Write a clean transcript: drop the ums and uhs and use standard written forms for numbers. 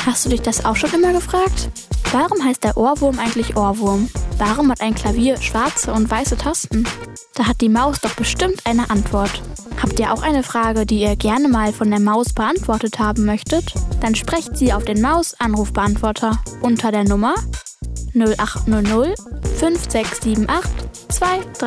Hast du dich das auch schon immer gefragt? Warum heißt der Ohrwurm eigentlich Ohrwurm? Warum hat ein Klavier schwarze und weiße Tasten? Da hat die Maus doch bestimmt eine Antwort. Habt ihr auch eine Frage, die ihr gerne mal von der Maus beantwortet haben möchtet? Dann sprecht sie auf den Maus-Anrufbeantworter unter der Nummer 0800 5678 23